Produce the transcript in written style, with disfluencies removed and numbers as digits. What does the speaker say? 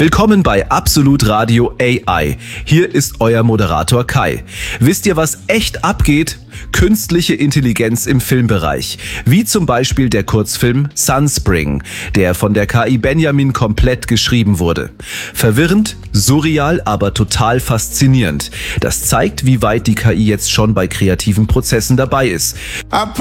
Willkommen bei Absolut Radio AI. Hier ist euer Moderator Kai. Wisst ihr, was echt abgeht? Künstliche Intelligenz im Filmbereich. Wie zum Beispiel der Kurzfilm Sunspring, der von der KI Benjamin komplett geschrieben wurde. Verwirrend, surreal, aber total faszinierend. Das zeigt, wie weit die KI jetzt schon bei kreativen Prozessen dabei ist.